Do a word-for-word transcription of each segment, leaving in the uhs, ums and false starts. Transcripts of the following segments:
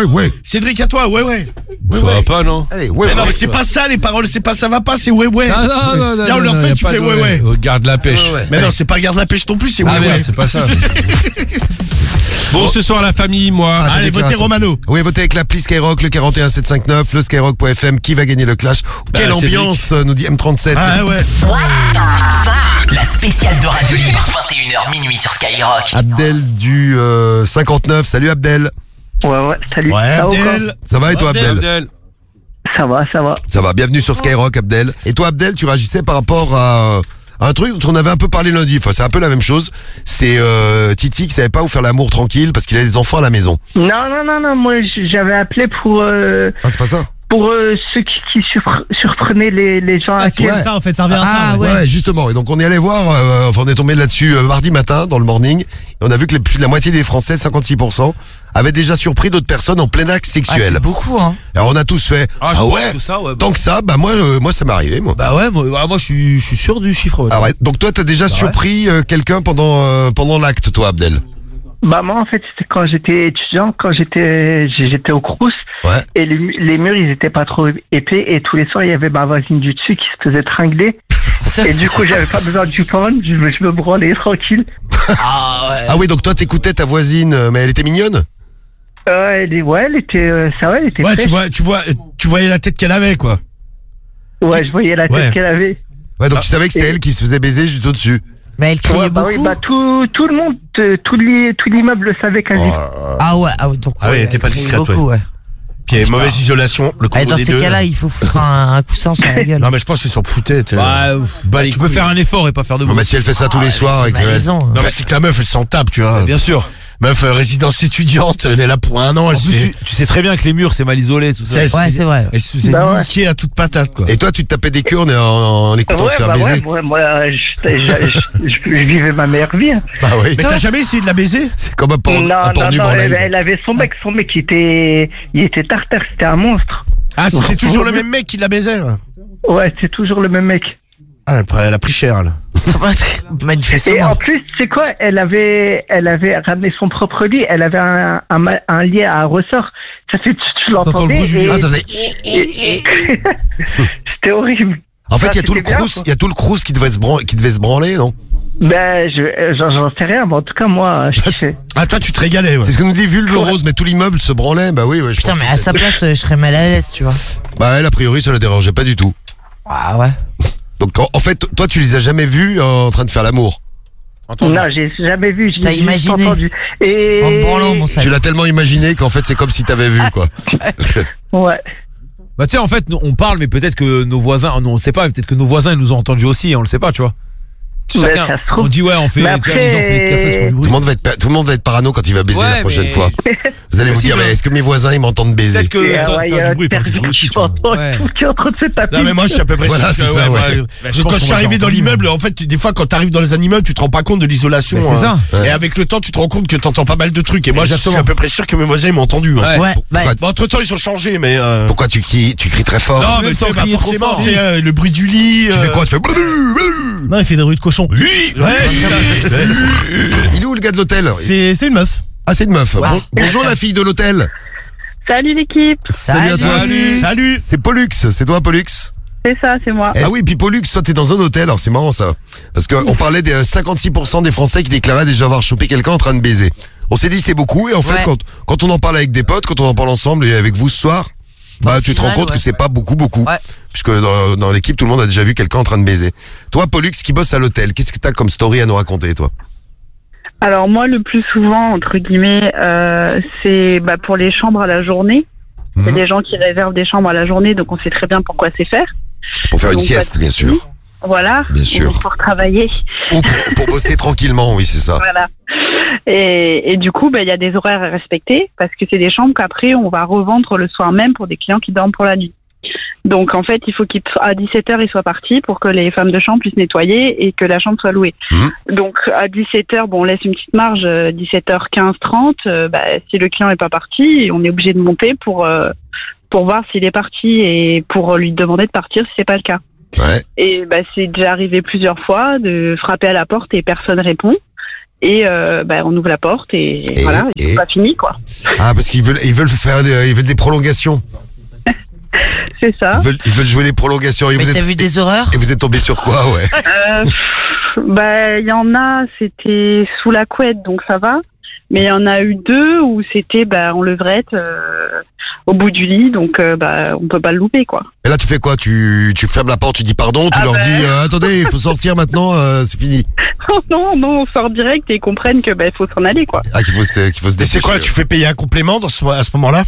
ouais, ouais. Cédric, à toi, ouais, ouais. Ça ouais, va ouais. pas, non? Allez, ouais, mais ouais. non, mais c'est pas ça, les paroles, c'est pas ça va pas, c'est ouais, ouais. Ah, non, non, non. Là, on leur fait, tu fais ouais, ouais. Garde la pêche. Ouais, ouais. Mais non, c'est pas garde la pêche non plus, c'est ouais, ah, ouais. Merde, c'est pas ça. Bon, ce soir, la famille, moi. Ah, allez, votez Romano. Oui, votez avec l'appli Skyrock, le quarante et un sept cent cinquante-neuf, le skyrock point f m. Qui va gagner le clash? Bah, quelle ambiance, Cédric. Nous dit M trente-sept. Ah ouais. La spéciale de Radio Libre, vingt et une heures minuit sur Skyrock. Abdel du euh, cinquante-neuf. Salut Abdel. Ouais, ouais, salut. Ouais, ça Abdel. Ça va et toi, Abdel, Abdel. Ça va, ça va. Ça va, bienvenue sur Skyrock, Abdel. Et toi, Abdel, tu réagissais par rapport à... un truc dont on avait un peu parlé lundi, enfin c'est un peu la même chose, c'est euh, Titi qui savait pas où faire l'amour tranquille parce qu'il a des enfants à la maison. Non, non, non, non, moi j'avais appelé pour... Euh, ah c'est pas ça pour euh, ceux qui, qui surpre- surprenaient les, les gens ah, à c'est ça en fait, ça revient à ah, ça. Ouais. ouais, justement, et donc on est allé voir, euh, enfin on est tombé là-dessus euh, mardi matin dans le morning, et on a vu que les, plus de la moitié des Français, cinquantasix pour cent, avaient déjà surpris d'autres personnes en plein acte sexuel. Ah, c'est beaucoup, hein. Alors on a tous fait, Ah, ah ouais, que ça, ouais bah. Tant que ça, bah moi, euh, moi ça m'est arrivé, moi. Bah ouais, moi, moi je suis, je suis sûr du chiffre. Ouais. Ah ouais, donc toi t'as déjà bah surpris ouais. euh, quelqu'un pendant, euh, pendant l'acte, toi Abdel? Bah moi en fait c'était quand j'étais étudiant, quand j'étais j'étais au Crous ouais. et les, les murs ils étaient pas trop épais et tous les soirs il y avait ma voisine du dessus qui se faisait tringler et du coup j'avais pas besoin du porn, je, me- je me branlais tranquille. Ah ouais. Ah oui, donc toi t'écoutais ta voisine, mais elle était mignonne? Euh, elle, est- ouais elle était euh, ça va, elle était Ouais, fraîche. tu vois, tu vois, tu voyais la tête qu'elle avait, quoi. Ouais, je voyais la tête Ouais. qu'elle avait. Ouais, donc Ah. tu savais que c'était Et- elle qui se faisait baiser juste au-dessus. Mais elle criait Ouais, bah beaucoup. oui, bah tout, tout le monde, euh, tout l'i- tout l'immeuble le savait quasi. Ah ouais, ah ouais, donc. Ah oui, elle était pas criait discrète, beaucoup, ouais. Puis il y avait mauvaise isolation, le Ah, combo dans des ces deux. cas-là, il faut foutre un, un coussin sur la gueule. Non, mais je pense qu'ils s'en foutaient. t'es- Bah, Bah, les tu peux couilles. faire un effort et pas faire de Non, bruit. mais si elle fait ça tous les soirs c'est et que elle- malaisant. Non, mais c'est que la meuf, elle s'en tape, tu vois. Bien sûr. Meuf, euh, résidence étudiante, elle est là pour un an, En elle plus, se fait, tu, tu sais très bien que les murs c'est mal isolé, tout ça. C'est- Ouais, c'est vrai. elle se faisait Bah ouais. niquer à toute patate, quoi. Et toi, tu te tapais des queues en, en, en écoutant se Ouais, faire bah baiser? ouais, ouais, moi, je, je, je, je- je vivais ma meilleure vie. hein. Bah oui. Mais t'as jamais essayé de la baiser? C'est comme un porno, non, un non, porno non, en elle, live. elle avait son mec, son mec, il était, il était tartare, c'était un monstre. Ah, c'était toujours le même mec qui la baisait, là. Ouais, c'est toujours le même mec. Ah, elle a- elle a pris cher, là. Et en Manifestement. plus, tu sais quoi, elle avait, elle avait ramené son propre lit, elle avait un, un, ma- un lit à ressort. Ça fait, tu, tu T'entends le l'entendais. bruit du et- ah, ça faisait... et- et- C'était horrible. En fait, il y a Ah, tout le c'était bien, crous, quoi. il y a tout le crous qui devait se branler, qui devait se branler, non? Ben, je, j'en, j'en sais rien, mais en tout cas, moi, je sais. Ah, toi, tu te régalais, ouais. C'est ce que nous dit Vulve Rose, mais tout l'immeuble se branlait. Bah oui, ouais, je Putain, pense mais que- à sa place, euh, je serais mal à l'aise, tu vois. Bah elle, a priori, ça la dérangeait pas du tout. Ah ouais. Donc en, en fait, toi, tu les as jamais vus en train de faire l'amour. Entendu. Non, j'ai jamais vu, j'ai T'as juste imaginé. entendu. Et... En te branlant, mon sac. Tu l'as tellement imaginé qu'en fait, c'est comme si t'avais vu, quoi. Ouais. Bah tu sais en fait nous, on parle mais peut-être que nos voisins, non on sait pas, mais peut-être que nos voisins ils nous ont entendus aussi, on le sait pas, tu vois. Chacun, ça se trouve. on dit ouais on fait, Mais tu vois, les gens c'est des après- casseurs qui font du Tout bruit. le monde va être, pa- tout le monde va être parano quand il va baiser Ouais, la prochaine mais- fois. Vous allez vous dire, Possible. mais est-ce que mes voisins, ils m'entendent baiser? Peut-être que Et, quand euh, ouais, il y t'as a du un bruit, faut que tu pervers aussi, qui tu vois. m'entend, Ouais. qui est en train de se taper. Non, mais moi, je suis à peu près Voilà, sûr c'est que, ça, ouais, ouais. ouais. Bah, je Quand pense je qu'on suis va arrivé dans t'entendre. l'immeuble, en fait, des fois, quand t'arrives dans les immeubles, tu te rends pas compte de l'isolation. Bah, c'est hein. ça. Et avec le temps, tu te rends compte que t'entends pas mal de trucs. Et moi, je suis Exactement. à peu près sûr que mes voisins, ils m'ont entendu. hein. Ouais. Ouais, bah, Pourquoi, Bon, entre temps, ils ont changé, mais. euh, pourquoi tu, cries, tu cries très fort? Non, même mais sans c'est pas crier trop forcément. fort. C'est euh, le bruit du lit. Tu euh, fais quoi? Tu fais... blou, blou, blou. Non, il fait des bruits de cochon. Oui, ouais, c'est ça. Il est où le gars de l'hôtel? C'est c'est une meuf. Ah, c'est une meuf. Bon- bonjour la fille de l'hôtel. Salut l'équipe, Salut à toi. Salut. Salut. C'est Pollux, c'est toi Pollux? c'est ça, c'est moi. Ah oui, puis Pollux, toi t'es dans un hôtel, alors c'est marrant ça. Parce qu'on parlait des euh, cinquante-six pour cent des Français qui déclaraient déjà avoir chopé quelqu'un en train de baiser. On s'est dit c'est beaucoup, et en fait Ouais. quand, quand on en parle avec des potes, quand on en parle ensemble et avec vous ce soir, bah Au tu te final, rends compte ouais. que c'est pas beaucoup beaucoup. Ouais. Puisque dans, dans l'équipe tout le monde a déjà vu quelqu'un en train de baiser. Toi Pollux qui bosse à l'hôtel, qu'est-ce que t'as comme story à nous raconter toi? Alors moi, le plus souvent, entre guillemets, euh, c'est bah, pour les chambres à la journée. Il y a Mhm. des gens qui réservent des chambres à la journée, donc on sait très bien pourquoi c'est faire. Pour faire une Donc, sieste pas de bien souci. sûr. Voilà. Bien sûr. Ou pour travailler. Ou pour, pour bosser tranquillement, oui c'est ça. Voilà. Et, et du coup, bah, il y a des horaires à respecter parce que c'est des chambres qu'après on va revendre le soir même pour des clients qui dorment pour la nuit. Donc en fait, il faut qu'à dix-sept heures, ils soient partis pour que les femmes de chambre puissent nettoyer et que la chambre soit louée. Mhm. Donc à dix-sept heures, bon, on laisse une petite marge, euh, dix-sept heures quinze, trente, euh, bah, si le client est pas parti, on est obligé de monter pour euh, pour voir s'il est parti et pour lui demander de partir si c'est pas le cas. Ouais. Et bah, c'est déjà arrivé plusieurs fois de frapper à la porte et personne répond. Et euh, bah, on ouvre la porte et, Et- voilà, et et- c'est pas fini quoi. Ah, parce qu'ils veulent, ils veulent faire des, ils veulent des prolongations. C'est ça. Ils veulent, ils veulent jouer les prolongations. Et Mais vous t'as êtes, vu des horreurs? et vous êtes tombé sur quoi, ouais? Euh, pff, bah il y en a, c'était sous la couette donc ça va. Mais il y en a eu deux où c'était bah, en levrette euh, au bout du lit, donc euh, bah, on peut pas le louper quoi. Et là, tu fais quoi? Tu, tu fermes la porte, tu dis pardon, tu Ah leur bah. dis, euh, attendez, il faut sortir maintenant, euh, c'est fini. non, non, on sort direct et ils comprennent que bah, faut s'en aller quoi. Ah, qu'il faut se, qu'il faut se Et c'est quoi, dépêcher. tu fais payer un complément dans ce, à ce moment-là?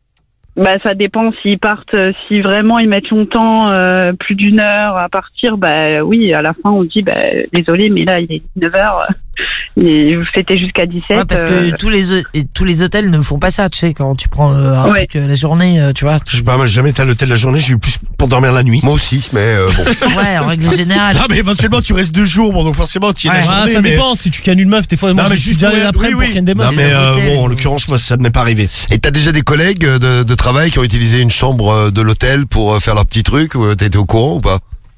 Bah ça dépend s'ils partent, euh, si vraiment ils mettent longtemps, euh, plus d'une heure à partir, bah oui, à la fin on dit bah désolé mais là il est dix-neuf heures, et c'était jusqu'à dix-sept. Ouais, parce que euh, tous les hô- et tous les hôtels ne font pas ça, tu sais, quand tu prends euh, un Ouais. truc euh, la journée, euh, tu vois. Je sais pas, moi j'ai jamais été à l'hôtel la journée, j'ai eu plus pour dormir la nuit. Moi aussi, mais euh, bon. Ouais, en règle générale. Non mais éventuellement tu restes deux jours, bon donc forcément tu y es Ouais. la Ah, journée. ça mais... dépend, si tu cannes une meuf, des fois, moi, Non mais je suis juste déjà allé ouais, l'après oui, pour oui. ken des meufs. Non mais euh, L'hôtel, bon, en euh, l'occurrence moi ça m'est pas arrivé. Et t'as déjà des collègues de, de travail qui ont utilisé une chambre euh, de l'hôtel pour euh, faire leur petit truc, ou t'as été au courant ou pas?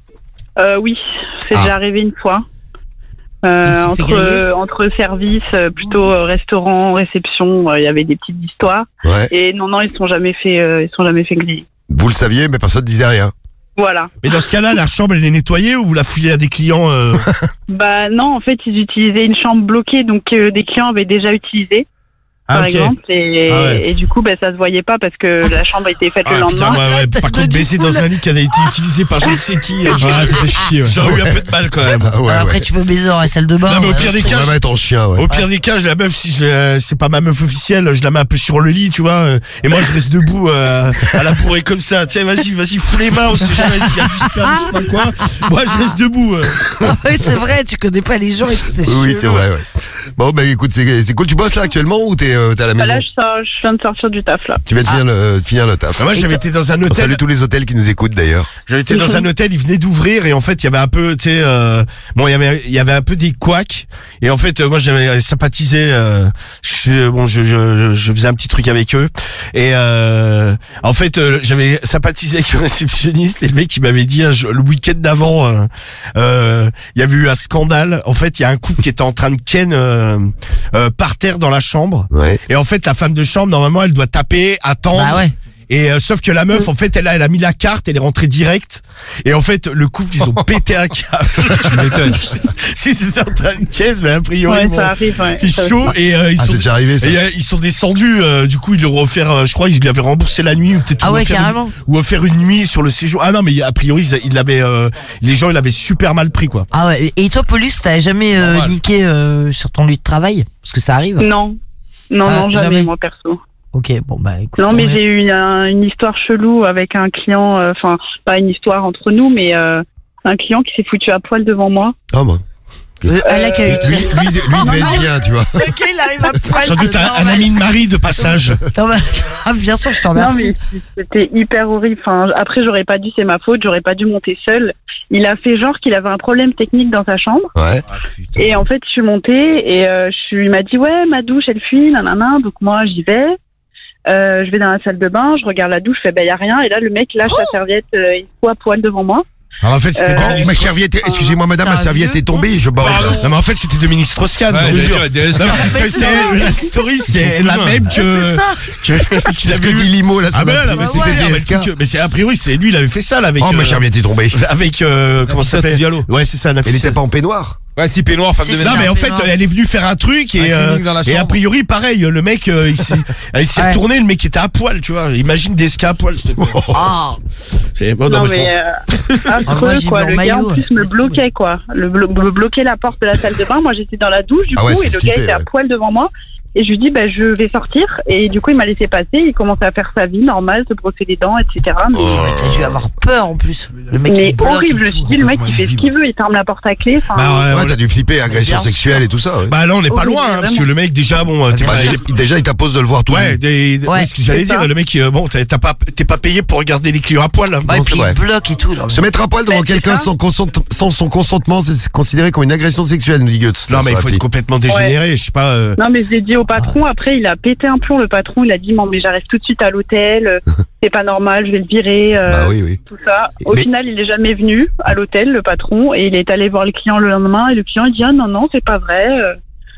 euh, oui, c'est Ah. déjà arrivé une fois. Ils Euh, se fait entre griller entre services, euh, plutôt euh, restaurant, réception, euh, il y avait des petites histoires. Ouais. Et non, non, ils sont jamais fait, euh, ils sont jamais fait griller. Vous le saviez, mais personne disait rien. Voilà. Mais dans ce cas-là, la chambre elle est nettoyée ou vous la fouillez à des clients euh... Bah non, en fait, ils utilisaient une chambre bloquée, donc euh, des clients avaient déjà utilisé, Ah par ok. exemple, et, Ah ouais. et du coup, bah, ça se voyait pas parce que la chambre a été faite le Ah, putain, lendemain. ouais, ouais. Par contre, Du baiser coup, dans là- un lit qui a été utilisé par je ne sais qui, euh, Ah, ça fait chier, ouais. j'aurais eu un peu de mal quand même. Ah ouais, Après, ouais. tu peux baiser dans la salle de bain. Non, mais au ouais. pire des On cas, va je- mettre en chien, ouais. Au pire des cas, je la meuf, si je, c'est pas ma meuf officielle, je la mets un peu sur le lit, tu vois, euh, et moi je reste debout euh, à la bourrée comme ça. Tiens, vas-y, vas-y, fous les mains, on sait jamais s'il y a du sperme, je sais pas quoi. Moi, je reste debout. euh. Oui, c'est vrai, tu connais pas les gens et tout, c'est Oui, oui, chelou. c'est vrai, ouais. Bon, bah écoute, c'est c'est cool. Tu bosses là actuellement ou t'es euh, t'es à la Bah, maison? là, je, sors, je viens de sortir du taf là. Tu viens de finir, le, de finir le taf. Bah, moi, j'avais été dans un On hôtel. salue tous les hôtels qui nous écoutent d'ailleurs. J'avais été dans un hôtel, il venait d'ouvrir et en fait il y avait un peu, tu sais, euh, bon il y avait il y avait un peu des couacs et en fait euh, moi j'avais sympathisé, euh, je, bon je, je je faisais un petit truc avec eux et euh, en fait euh, j'avais sympathisé avec le réceptionniste et le mec il m'avait dit un jour- le week-end d'avant euh, euh, il y avait eu un scandale. En fait il y a un couple qui était en train de ken euh, euh, par terre dans la chambre Ouais. et en fait la femme de chambre normalement elle doit taper, attendre. Bah ouais. Et euh, sauf que la meuf, en fait, elle a, elle a mis la carte, elle est rentrée direct. Et en fait, le couple, ils ont pété un câble. Tu m'étonnes. Si c'était en train de ken, mais a priori, Ouais, bon, ça arrive. Ouais. c'est Ça- chaud. Et euh, ils Ah, sont, c'est déjà arrivé ça. et, euh, ils sont descendus. euh, du coup, ils leur ont offert, euh, je crois, ils lui avaient remboursé la nuit ou peut-être Ah lui ouais, offert carrément. une, ou offert une nuit sur le séjour. Ah non, mais a priori, ils, ils l'avaient, euh, les gens, ils l'avaient super mal pris, quoi. Ah ouais. Et toi, Paulus, t'as jamais euh, Normal. niqué euh, sur ton lieu de travail? Parce que ça arrive. Non, non, Ah, non, jamais, jamais. moi perso. Ok, bon bah écoute. Non, tant mais mieux. j'ai eu un- une histoire chelou avec un client, euh, enfin, pas une histoire entre nous, mais euh, un client qui s'est foutu à poil devant moi. Ah bah. Euh, à l'accueil. Lui, lui, lui, devait être bien, tu vois. Ok, il arrive à poil. Sans doute c'est un, un normal. ami de Marie de passage. Non, bah, ah, bien sûr, je te Non, remercie. mais c'était hyper horrible. Enfin, après, j'aurais pas dû, c'est ma faute, j'aurais pas dû monter seule. Il a fait genre qu'il avait un problème technique dans sa chambre. Ouais. Et en fait, je suis montée et euh, je suis, il m'a dit ouais, ma douche elle fuit, nanana. Donc moi j'y vais. Euh, je vais dans la salle de bain, je regarde la douche, je fais ben y a rien. Et là le mec lâche sa serviette, euh, il se fout à poil devant moi. Alors en fait, c'était Euh, Oh, Dominique ma Strauss- serviette, est- excusez-moi madame, C'est ma un serviette vieux est tombée, je barre. Non mais en fait c'était Dominique Strauss-Kahn, Ouais, je vous j'allais jure. dire, des Non, escars. mais c'est- Mais c'est- c'est la story c'est la humain. même que, C'est ça. que C'est ce que dit Limo là Ah sur ben ma- là, mais Ah c'était ouais. des D mais S K. le truc, mais c'est a priori c'est lui il avait fait ça là avec Oh, ma euh, serviette est tombée. avec euh, comment ça Nafissatou s'appelle Diallo. Ouais, c'est ça, Elle Nafissatou. était pas en peignoir. Ouais, si peignoir, femme Si, de si. Non ménage. mais en fait Absolument. elle est venue faire un truc Un et euh, cleaning dans la et a chambre. priori pareil le mec euh, il s'est il s'est Ouais. retourné, le mec était à poil, tu vois. Imagine des ska à poil s'il te plaît. Ah. C'est bon, non, Non mais mais euh, Ah, moi, affreux j'y quoi. vais en Le gars en maillot, plus me laisse bloquait quoi. Le blo- me bloquait la porte de la salle de bain. Moi j'étais dans la douche du Ah ouais, coup c'est et le flippé, gars était à ouais. poil devant moi. Et je lui dis bah je vais sortir et du coup il m'a laissé passer. Il commençait à faire sa vie normale, se brosser les dents, et cetera. Mais, Oh. Mais t'as dû avoir peur en plus. Le mec mais il bloque horrible. et Je me suis tout. dit le mec il fait ce qu'il veut, il ferme la porte à clé. Enfin, Bah, ouais, Ouais, on- t'as dû flipper, agression bien sûr. sexuelle et tout ça. Ouais. bah là on n'est pas Horrible, loin hein, parce que vraiment. le mec déjà bon euh, t'es bien pas- sûr. Bah, déjà, il t'impose de le voir tout ouais, nu. des, Ouais, ouais, ce que j'allais c'est dire ça. le mec euh, bon t'as t'as pas t'es pas payé pour regarder les clients à poil. hein. Ouais, Non, et puis c'est vrai. il bloque et tout. là. Se mettre à poil devant Bah, c'est quelqu'un ça. sans, consent- sans son consentement, c'est considéré comme une agression sexuelle, nous dit Goetz. Non là, mais il sur faut l'appli. être complètement dégénéré, je sais pas euh, Non mais je l'ai dit au patron, après il a pété un plomb le patron, il a dit non mais j'arrive tout de suite à l'hôtel, euh, c'est pas normal, je vais le virer, euh, Bah oui, oui. tout ça. Au Mais- final il est jamais venu à l'hôtel le patron et il est allé voir le client le lendemain et le client il dit ah non non c'est pas vrai, euh,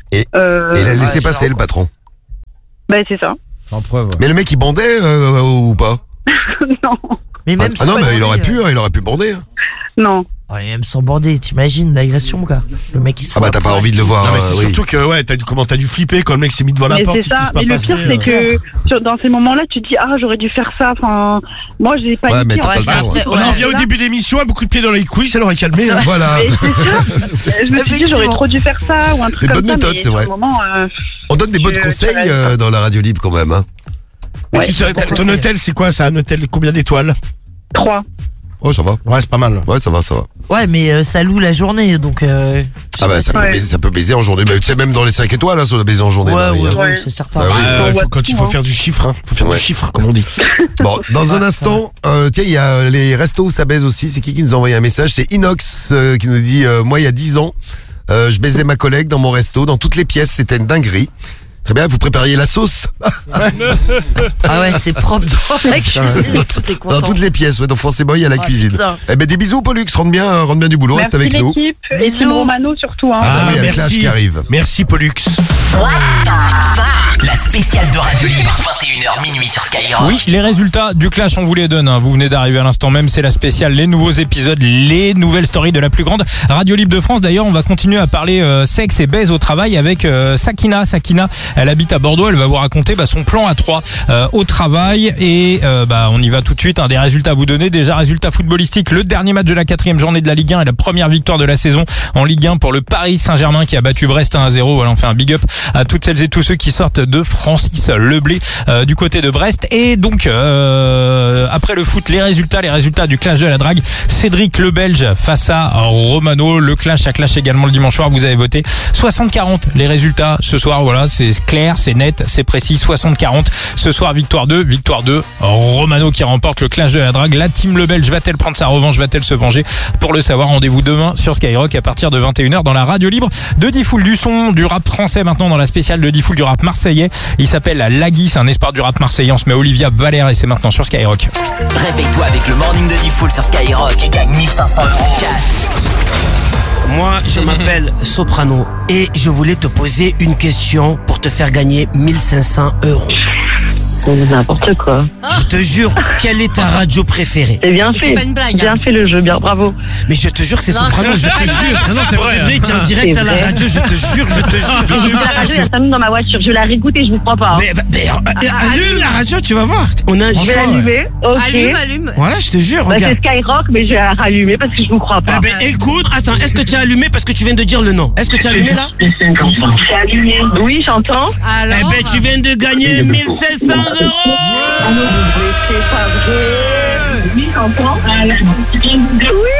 Et, Euh, et il a laissé ouais, passer genre, le patron. bah, c'est ça. Sans preuve. Mais le mec il bandait euh, ou pas? non, Mais même Ah non, sans mais il bander, aurait pu, euh, hein, il aurait pu bander. hein. non. Ouais, même sans bander, t'imagines l'agression, quoi. Le mec il se Ah bah t'as pas envie de le voir. Non, mais euh, c'est oui. surtout que, ouais, t'as dû, comment t'as dû flipper quand le mec s'est mis devant la Mais porte, c'est il te laisse ça. pas Mais le passer. pire, c'est euh. que sur- dans ces moments-là, tu te dis ah j'aurais dû faire ça. Enfin, moi j'ai pas. Ouais, mais t'as Ouais, pas c'est le temps. après- hein. On en ouais. revient au début de l'émission, un beaucoup de pieds dans les couilles, ça l'aurait calmé. hein. Voilà. Et c'est ça. Je me suis dit j'aurais trop dû faire ça ou un truc C'est une comme bonne ça. méthode, mais c'est sur vrai. le moment, euh, On donne des bons Je- conseils ça va être euh, dans la radio libre quand même. Hein. Mais Ouais, tu te- c'est ton conseil. hôtel, c'est quoi? C'est un hôtel de combien d'étoiles? trois. Oh ça va. Ouais, c'est pas mal. Ouais ça va, ça va. Ouais, mais euh, ça loue la journée, donc. Euh, Ah bah ça peut, Ouais. baiser, ça peut baiser en journée. Bah, tu sais même dans les cinq étoiles, hein, ça doit baiser en journée. ouais, Marie, ouais, hein. ouais, Ouais. c'est certain. Bah oui. Ah, On faut- voit quand il tout, faut hein. faire du chiffre, hein. Faut faire Ouais. du chiffre, comme on dit. Bon, dans Ouais, un instant, euh, tiens, il y a les restos où ça baise aussi. C'est qui qui nous a envoyé un message? C'est Inox euh, qui nous dit euh, moi il y a dix ans, euh, je baisais ma collègue dans mon resto, dans toutes les pièces, c'était une dinguerie. Très bien, vous prépariez la sauce Ah ouais, c'est propre dans la cuisine, tout est content. dans toutes les pièces, ouais, dans Français Boy à la Ah, cuisine. putain. Eh ben des bisous Pollux, rentre bien, euh, rentre bien du boulot, reste Merci avec nous. l'équipe et Bisous. Tim Romano surtout. Hein. Ah, oui, il y a le clash merci. qui arrive. Merci, Pollux. La spéciale de Radio Libre, vingt et une heures minuit sur Skyrock. Oui, les résultats du clash, on vous les donne. hein. Vous venez d'arriver à l'instant même, c'est la spéciale, les nouveaux épisodes, les nouvelles stories de la plus grande radio libre de France. D'ailleurs, on va continuer à parler euh, sexe et baise au travail avec euh, Sakina. Sakina, elle habite à Bordeaux, elle va vous raconter bah, son plan à trois euh, au travail. Et euh, bah, on y va tout de suite, hein, des résultats à vous donner. Déjà, résultats footballistiques, le dernier match de la quatrième journée de la Ligue un et la première victoire de la saison en Ligue un pour le Paris Saint-Germain qui a battu Brest un à zéro. Voilà, on fait un big up à toutes celles et tous ceux qui sortent de Francis Leblé euh, du côté de Brest. Et donc euh, après le foot, les résultats les résultats du clash de la drague. Cédric le Belge face à Romano. Le clash a clash également le dimanche soir. Vous avez voté soixante quarante les résultats ce soir. Voilà, c'est clair, c'est net, c'est précis. soixante quarante ce soir. Victoire deux, victoire deux. Romano qui remporte le clash de la drague. La team le Belge va-t-elle prendre sa revanche, va-t-elle se venger? Pour le savoir, rendez-vous demain sur Skyrock à partir de vingt et une heures dans la radio libre de Diffoul. Du son du rap français maintenant dans la spéciale de Diffoul, du rap marseillais. Il s'appelle Lagui, c'est un espoir du rap marseillais. On se met Olivia Valère et c'est maintenant sur Skyrock. Réveille-toi avec le morning de Diffoul sur Skyrock et gagne mille cinq cents euros cash. Moi, je m'appelle Soprano et je voulais te poser une question pour te faire gagner mille cinq cents euros. C'est n'importe quoi. Je te jure, quelle est ta radio préférée? C'est bien C'est fait. pas une blague. Bien hein. fait le jeu, bien bravo. Mais je te jure, c'est Non, Soprano, je c'est te pas une jure. blague. Non, non, c'est vrai. On devrait être en direct C'est à la vrai. radio, je te jure, je te jure. J'ai vu la radio il y a cinq minutes dans ma voiture. Je vais la réécouter, je vous crois pas. hein. Mais, bah, mais, euh, euh, allume la radio, tu vas voir. On a un Je vais l'allumer. Ok. Allume, allume. Voilà, je te jure, Bah, regarde. c'est Skyrock, mais je vais la rallumer parce que je vous crois pas. Ah ben écoute, attends, est-ce que tu as allumé parce que tu viens de dire le nom? Est-ce que tu as allumé là? C'est allumé. Oui, j'entends. Alors. Eh ben tu viens de gagner mille cinq cents euros. Mais c'est pas vrai. Oui, j'entends. Oui,